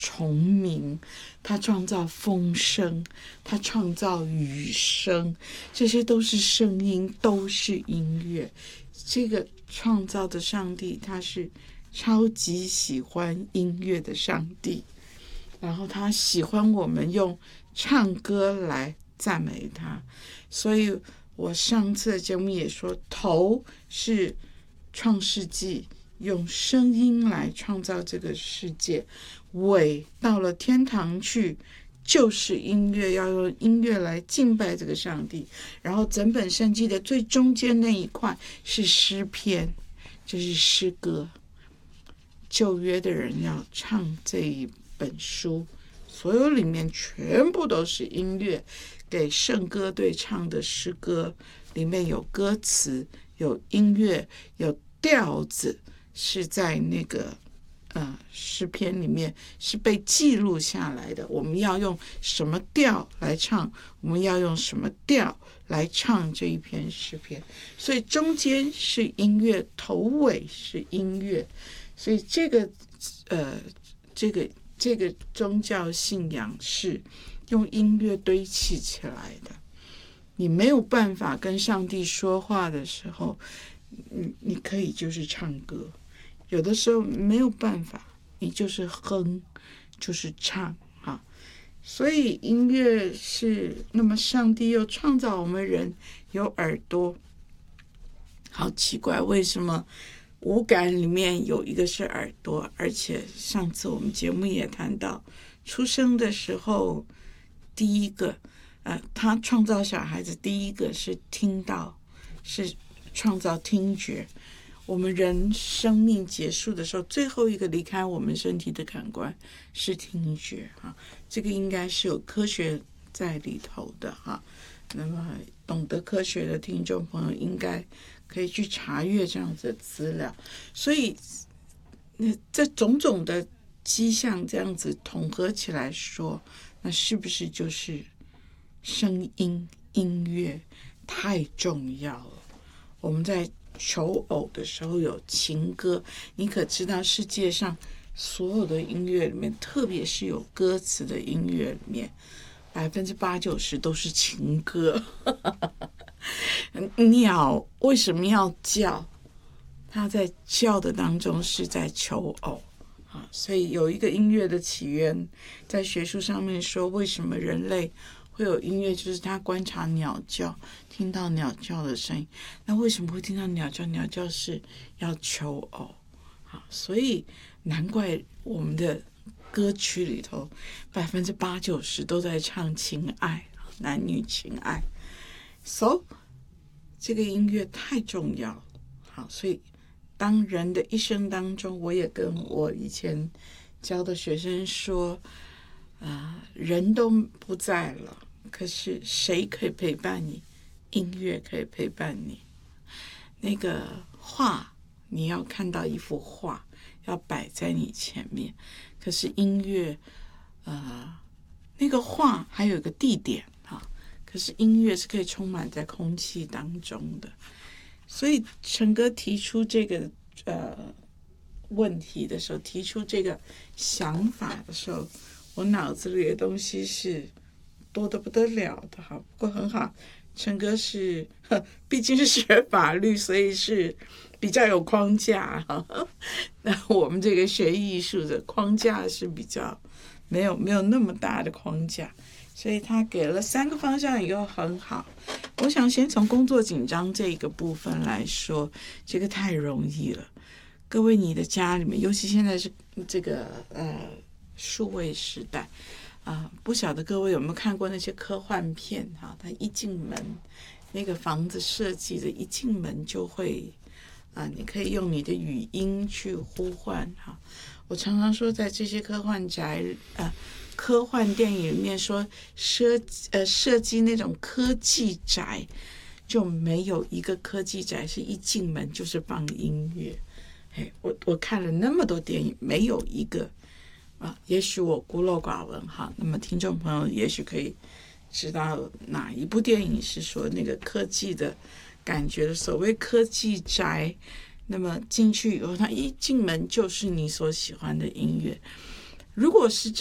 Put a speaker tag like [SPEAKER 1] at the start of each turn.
[SPEAKER 1] 虫鸣，他创造风声，他创造雨声，这些都是声音，都是音乐。这个创造的上帝，他是超级喜欢音乐的上帝，然后他喜欢我们用唱歌来赞美他。所以我上次的节目也说，头是创世纪用声音来创造这个世界，尾到了天堂去就是音乐，要用音乐来敬拜这个上帝。然后整本圣经的最中间那一块是诗篇，就是诗歌。旧约的人要唱这一本书，所有里面全部都是音乐，给圣歌队唱的诗歌，里面有歌词，有音乐，有调子，是在那个诗篇里面是被记录下来的。我们要用什么调来唱，我们要用什么调来唱这一篇诗篇，所以中间是音乐，头尾是音乐。所以这个宗教信仰是用音乐堆砌起来的。你没有办法跟上帝说话的时候，你可以就是唱歌，有的时候没有办法，你就是哼，就是唱啊。所以音乐是，那么上帝又创造我们人有耳朵，好奇怪，为什么五感里面有一个是耳朵？而且上次我们节目也谈到，出生的时候第一个他创造小孩子第一个是听到，是创造听觉。我们人生命结束的时候，最后一个离开我们身体的感官是听觉啊，这个应该是有科学在里头的哈。那么懂得科学的听众朋友应该可以去查阅这样子的资料。所以这种种的迹象这样子统合起来说，那是不是就是声音音乐太重要了？我们在求偶的时候有情歌，你可知道世界上所有的音乐里面，特别是有歌词的音乐里面，80%-90%都是情歌。鸟为什么要叫？它在叫的当中是在求偶啊，所以有一个音乐的起源，在学术上面说，为什么人类会有音乐，就是他观察鸟叫，听到鸟叫的声音。那为什么会听到鸟叫？鸟叫是要求偶啊，所以难怪我们的歌曲里头80%-90%都在唱情爱，男女情爱。So 这个音乐太重要，好，所以当人的一生当中，我也跟我以前教的学生说，人都不在了，可是谁可以陪伴你？音乐可以陪伴你。那个画，你要看到一幅画，要摆在你前面，可是音乐，那个画还有一个地点啊，可是音乐是可以充满在空气当中的。所以陈哥提出这个问题的时候，提出这个想法的时候，我脑子里的东西是多得不得了的哈。不过很好，陈哥是毕竟是学法律，所以是比较有框架哈。那我们这个学艺术的框架是比较没有那么大的框架，所以他给了3个方向以后很好。我想先从工作紧张这个部分来说，这个太容易了。各位，你的家里面，尤其现在是这个数位时代不晓得各位有没有看过那些科幻片哈？他一进门，那个房子设计的一进门就会你可以用你的语音去呼唤哈。我常常说，在这些科幻电影里面说设计那种科技宅，就没有一个科技宅是一进门就是放音乐。我看了那么多电影，没有一个也许我孤陋寡闻哈。那么听众朋友也许可以知道哪一部电影是说那个科技的感觉的。所谓科技宅，那么进去以后，他一进门就是你所喜欢的音乐。 如果是